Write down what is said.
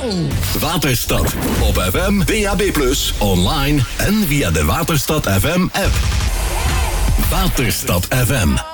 Waterstad. Op FM, DAB+, online en via de Waterstad FM app. Waterstad FM.